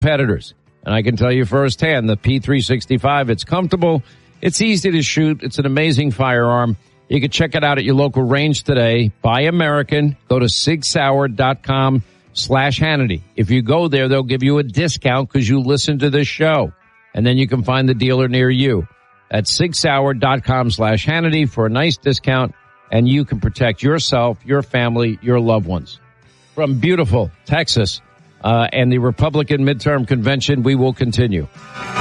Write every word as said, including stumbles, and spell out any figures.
competitors. And I can tell you firsthand, the P three sixty-five, it's comfortable, it's easy to shoot, it's an amazing firearm. You can check it out at your local range today. Buy American. Go to sig sauer dot com slash Hannity. If you go there, they'll give you a discount because you listen to this show. And then you can find the dealer near you. At sig sauer dot com slash Hannity for a nice discount, and you can protect yourself, your family, your loved ones. From beautiful Texas uh, and the Republican midterm convention, we will continue.